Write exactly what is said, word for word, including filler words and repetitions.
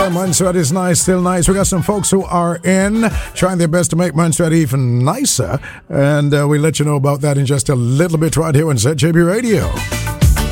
boy, Montserrat is nice, still nice. We got some folks who are in, trying their best to make Montserrat even nicer. And uh, we'll let you know about that in just a little bit right here on Z J B Radio.